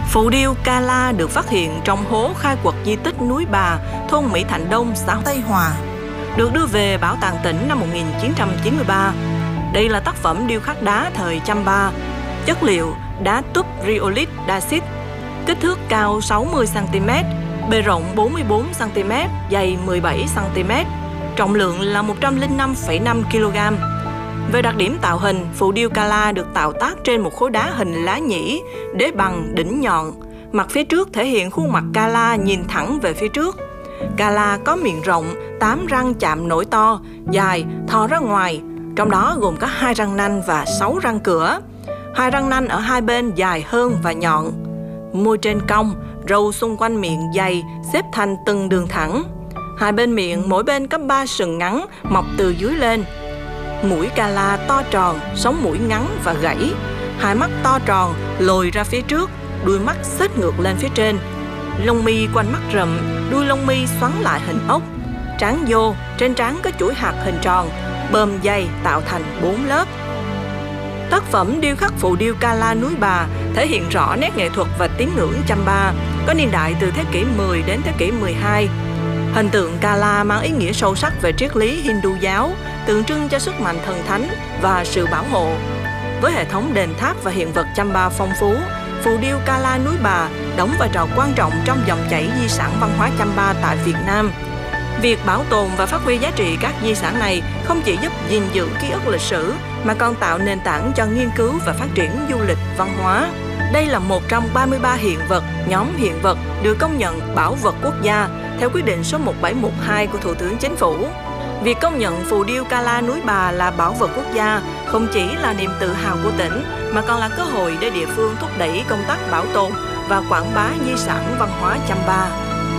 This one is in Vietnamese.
Phù điêu Ca-la được phát hiện trong hố khai quật di tích núi Bà, thôn Mỹ Thạnh Đông, xã Tây Hòa, được đưa về Bảo tàng tỉnh năm 1993. Đây là tác phẩm điêu khắc đá thời Champa, chất liệu đá túp rhyolite dacite, kích thước cao 60 cm, bề rộng 44 cm, dày 17 cm, trọng lượng là 105,5 kg. Về đặc điểm tạo hình, phù điêu Ca-la được tạo tác trên một khối đá hình lá nhĩ, đế bằng, đỉnh nhọn. Mặt phía trước thể hiện khuôn mặt Ca-la nhìn thẳng về phía trước. Ca-la có miệng rộng, 8 răng chạm nổi to, dài, thò ra ngoài, trong đó gồm có 2 răng nanh và 6 răng cửa. 2 răng nanh ở hai bên dài hơn và nhọn. Môi trên cong, râu xung quanh miệng dày, xếp thành từng đường thẳng. Hai bên miệng mỗi bên có 3 sừng ngắn mọc từ dưới lên. Mũi Ca-la to tròn, sống mũi ngắn và gãy. Hai mắt to tròn, lồi ra phía trước, đuôi mắt xếch ngược lên phía trên. Lông mi quanh mắt rậm, đuôi lông mi xoắn lại hình ốc. Trán vô, trên trán có chuỗi hạt hình tròn, bờm dày tạo thành 4 lớp. Tác phẩm điêu khắc phù điêu Ca-la núi Bà thể hiện rõ nét nghệ thuật và tín ngưỡng Champa, có niên đại từ thế kỷ 10 đến thế kỷ 12. Hình tượng Ca-la mang ý nghĩa sâu sắc về triết lý Hindu giáo, tượng trưng cho sức mạnh thần thánh và sự bảo hộ. Với hệ thống đền tháp và hiện vật Champa phong phú, phù điêu Ca-la núi Bà đóng vai trò quan trọng trong dòng chảy di sản văn hóa Champa tại Việt Nam. Việc bảo tồn và phát huy giá trị các di sản này không chỉ giúp gìn giữ ký ức lịch sử mà còn tạo nền tảng cho nghiên cứu và phát triển du lịch văn hóa. Đây là một trong 33 hiện vật, nhóm hiện vật được công nhận bảo vật quốc gia theo quyết định số 1712 của Thủ tướng Chính phủ. Việc công nhận phù điêu Ca-la núi Bà là bảo vật quốc gia không chỉ là niềm tự hào của tỉnh mà còn là cơ hội để địa phương thúc đẩy công tác bảo tồn và quảng bá di sản văn hóa Champa.